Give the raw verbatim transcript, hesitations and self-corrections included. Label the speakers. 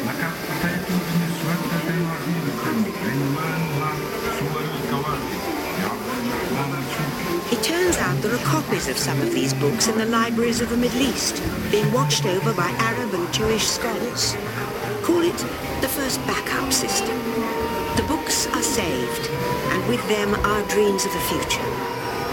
Speaker 1: It turns out there are copies of some of these books in the libraries of the Middle East, being watched over by Arab and Jewish scholars. Call it the first backup system. The books are saved, and with them our dreams of the future.